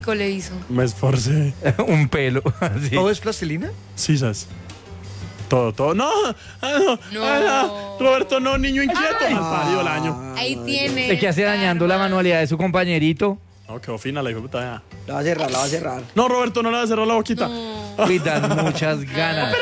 le hizo? Me esforcé. Un pelo. Así. ¿Todo es plastilina? Sí, ¿sabes? Todo. ¡No! No. Roberto, no, niño inquieto. Mal parido el año. Ahí tiene. ¿De qué hace dañando la manualidad de su compañerito? No, quedó fina la hijo de puta ya. La va a cerrar. No, Roberto, no le va a cerrar la boquita. Uy, dan muchas ganas.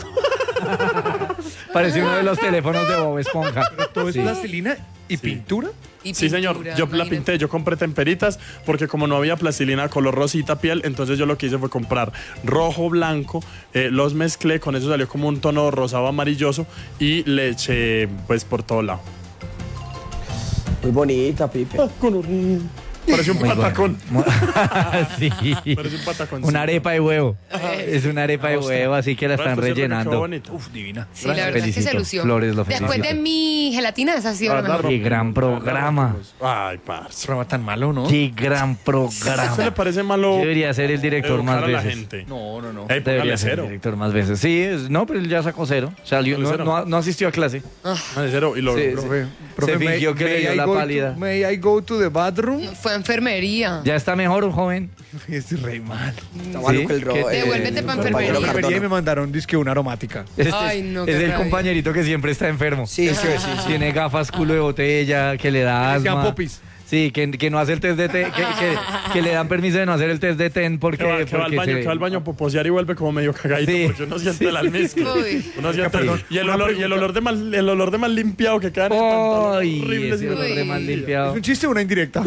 Parece uno de los teléfonos de Bob Esponja. ¿Todo es Sí. plastilina y pintura? Y Sí, señor. pintura, Yo la imagínate. pinté, yo compré temperitas porque como no había plastilina color rosita piel, entonces yo lo que hice fue comprar rojo, blanco, los mezclé, con eso salió como un tono rosado amarilloso y le eché pues por todo lado. Muy bonita, Pipe. Parece un Muy patacón. bueno. Sí. Parece un patacón. Una arepa de huevo. Es una arepa de huevo, así que la están rellenando. Uf, divina. Sí, la verdad es que se Felicito. lució. Flores, lo Después felicito. de mi gelatina, esa ha sido la mejor. Qué gran programa. Ay, parce. Programa tan malo, ¿no? Qué gran ¿A usted le programa. parece malo Yo debería ser el director educar más a la veces. gente? No. Ey, Debería póngale ser el cero. director más veces. Sí, no, pero él ya sacó cero. Salió, Póngale cero. no asistió a clase. Póngale cero y lo Sí, logró. Se fingió que le dio la pálida. May I go to the bathroom? Fue a enfermería. Ya está mejor, joven. Estoy re mal. Está maluco el ¿Qué te- Devuélvete pa' compañero enfermería. Enfermería y me Cardona. mandaron disque una aromática. Ay, no, es qué el rabia. compañerito que siempre está enfermo. Sí. Tiene gafas, culo de botella, que le da Que sean asma. popis. Sí, que no hace el test de TEN, que le dan permiso de no hacer el test de TEN porque... Que va al baño a poposear y vuelve como medio cagadito Sí. porque uno siente la almizcle. Uy. Uno siente Perdón, y el una olor, el olor de mal limpiado que queda en el pantalón. ¡Ay! Horrible, Ese sí. olor de mal ¿Es limpiado. un chiste o una indirecta?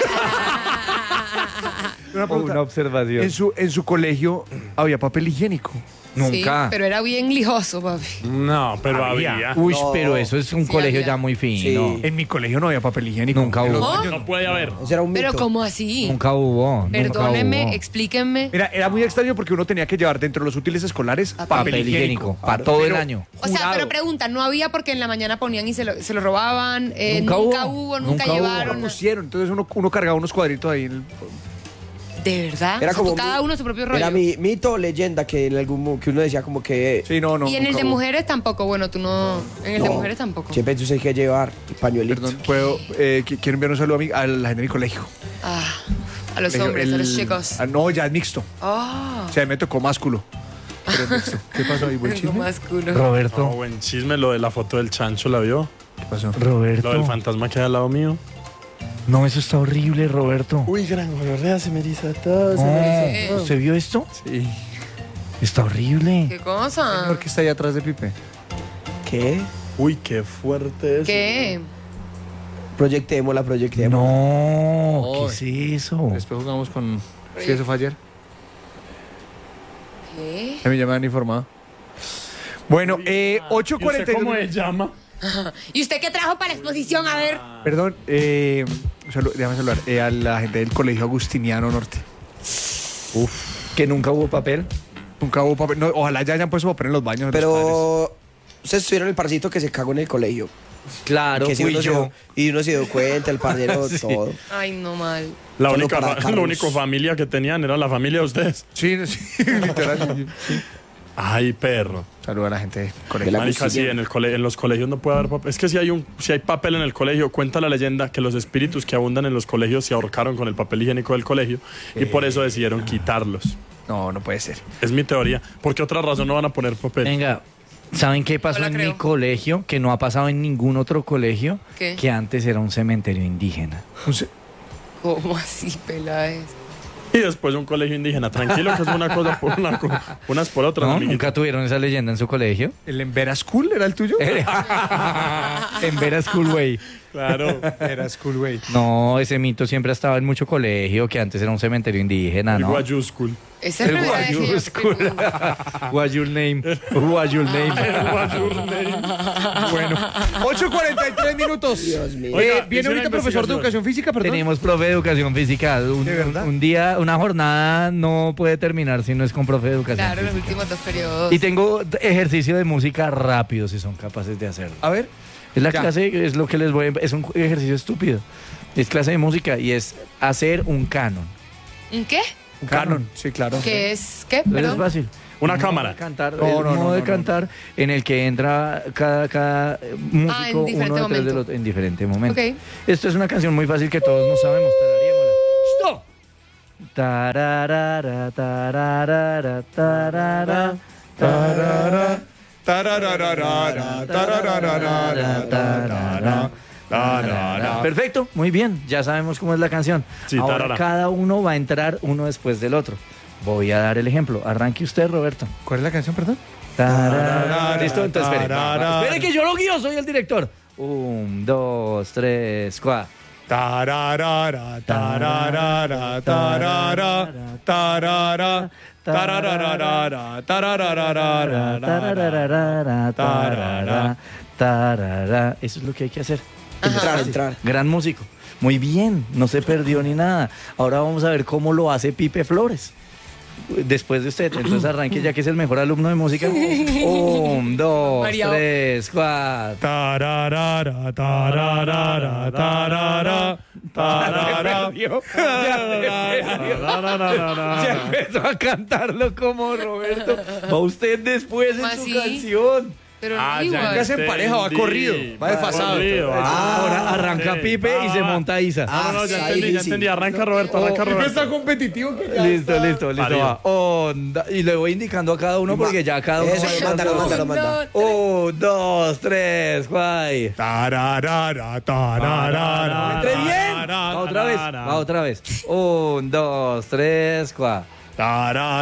Una O pregunta. una observación. En su colegio había papel higiénico. Nunca. Sí, pero era bien lijoso, papi. No, pero había. Uy, No. pero eso es un Sí, colegio había. ya muy fino. Sí. En mi colegio no había papel higiénico. Nunca En los hubo. baños No puede haber. Ese era un mito. Pero ¿cómo así? Nunca hubo. Perdónenme, nunca hubo. explíquenme. Mira, era muy extraño porque uno tenía que llevar dentro de los útiles escolares Papel higiénico. Para todo el Pero- año. O sea, jurado. pero pregunta, ¿no había porque en la mañana ponían y se lo robaban? Nunca Nunca hubo. hubo, Nunca nunca hubo. llevaron. Pusieron, entonces uno cargaba unos cuadritos ahí. ¿De verdad? Era O sea, como cada uno su propio rollo. Era mito o leyenda que en algún que uno decía como que Sí, no. Y en el nunca de hubo. mujeres tampoco. Bueno, tú no. En el de No. mujeres tampoco. siempre tú hay que llevar el pañuelito. Perdón, puedo. Quiero enviar un saludo a la gente de mi colegio. Ah, a los Colegio, hombres, a los chicos. No, ya es mixto. Ah, O sea, me tocó másculo. Pero es mixto. ¿Qué pasó ahí? ¿Buen tengo chisme? más culo. Roberto. No, buen chisme, lo de la foto del chancho, ¿la vio? ¿Qué pasó? Roberto. Lo del fantasma que hay al lado mío. No, eso está horrible, Roberto. Uy, gran gonorrea, se me eriza todo. No, ¿usted vio esto? Sí. Está horrible. ¿Qué cosa? Señor que está ahí atrás de Pipe. ¿Qué? Uy, qué fuerte es. ¿Qué? Proyectémosla. No, ¿qué Ay. es eso? Después jugamos con. Sí, eso fue ayer. ¿Qué? A mí ya me han informado. Bueno, ¿Y usted 8:42. cómo se llama? ¿Y usted qué trajo para la exposición? A ver. Perdón, déjame saludar a la gente del Colegio Agustiniano Norte. Que nunca hubo papel. Nunca hubo papel. No, ojalá ya hayan puesto papel en los baños. de los padres. Pero ustedes estuvieron el parcito que se cagó en el colegio. Claro, Que si fui uno se yo. dio- y uno se dio cuenta, el parcero, Sí. todo. Ay, no mal. La Solo única, para la Carlos. única familia que tenían era la familia de ustedes. Sí, literal. Sí. Ay, perro. Saluda a la gente del colegio. La Marica, sí, Agustiniano. en los colegios no puede haber papel. Es que si hay papel en el colegio, cuenta la leyenda que los espíritus que abundan en los colegios se ahorcaron con el papel higiénico del colegio y por eso decidieron quitarlos. No, no puede ser. Es mi teoría. ¿Por qué otra razón no van a poner papel? Venga, ¿saben qué pasó No la en creo. mi colegio? Que no ha pasado en ningún otro colegio. ¿Qué? Que antes era un cementerio indígena. ¿Cómo así, Peláez? Y después un colegio indígena. Tranquilo que es una cosa por unas por otras. ¿No? amiguito. ¿Nunca tuvieron esa leyenda en su colegio? ¿El Embera School era el tuyo? En Vera Schoolway. Claro. Era School, güey. No, ese mito siempre ha estado en mucho colegio, que antes era un cementerio indígena, El ¿no? Guayúscul. Esa es El la primera vez que yo Guayú escucho. School. What's your name? What's your name? Bueno, 8:43 minutos. Dios mío. Oiga, Viene hice ahorita una profesor de investigación. educación física, perdón. Tenemos profe de educación física. ¿De verdad? Un día, una jornada no puede terminar si no es con profe de educación Claro, los física. últimos 2 periodos. Y tengo ejercicio de música rápido si son capaces de hacerlo. A ver. Es la Ya. clase, es lo que les voy a... Es un ejercicio estúpido. Es clase de música y es hacer un canon. ¿Un qué? Un canon. Sí, claro. ¿Qué es? ¿Qué? Entonces es Perdón. fácil. Una Un modo cámara. de cantar, No, el no, modo no, de no, cantar en el que entra cada músico en diferente uno detrás del momento. otro, en diferente momento. Ok. Esto es una canción muy fácil que todos no sabemos. Tararíamosla. ¡Stop! Tararara, tararara, tarara, Tarara, tarararara, tarararara, tarara, tarara. Perfecto, muy bien, ya sabemos cómo es la canción. Sí, Ahora tarara. cada uno va a entrar uno después del otro. Voy a dar el ejemplo. Arranque usted, Roberto. ¿Cuál es la canción, perdón? Tarara. Listo, entonces espere. Tarara. Espere que yo lo guío, soy el director. 1, 2, 3, 4. Tararara, tararara, tarara, tarara, tarararara, tarararara, tarara. Tarara. Eso es lo que hay que hacer. Entrar. Gran músico. Muy bien, no se perdió ni nada. Ahora vamos a ver cómo lo hace Pipe Flores. Después de usted, entonces arranque ya que es el mejor alumno de música. 1, 2, María. 3, 4. Tararara, tararara, tarara, tarara. Ya empezó a cantarlo como Roberto. Va usted después en su ¿Así? canción. Pero Ah, no ya igual. Ya se empareja, va corrido, va desfasado. Ahora arranca ok. Pipe y se monta Isa. No, ya ahí entendí, ya sí. entendí. Arranca Roberto, arranca Pipe Roberto. está competitivo que ya Listo, está. listo. Parido. Va. Onda. Y le voy indicando a cada uno porque ya cada uno. Eso, lo manda. 1, 2, 3, 4. Tararara, tararara. Entre bien. Va otra vez. Va otra vez. 1, 2, 3, 4. Tararara.